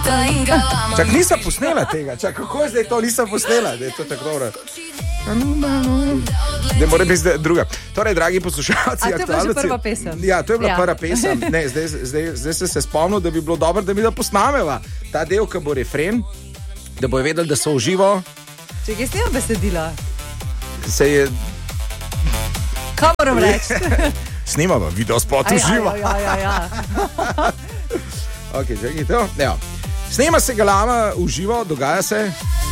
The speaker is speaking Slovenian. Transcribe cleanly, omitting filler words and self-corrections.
Čak, nisem posnela tega. Čak, kako je zdaj to? Nisem posnela, da je to tako dobro. Ne more biti druga. Torej, dragi poslušalci, to je bila že prva pesem. Ja, to je bila prva pesem. Ne, zdaj se spomnil, da bi bilo dobro, da mi da posnameva ta del, ki bo refren, da bojo vedeli, da so v živo. Če je snima besedila. Se je... Kaj moram reči? Snimava video spot v živo. Ja. Ok, čekaj to. Snema se Galama v živo, dogaja se.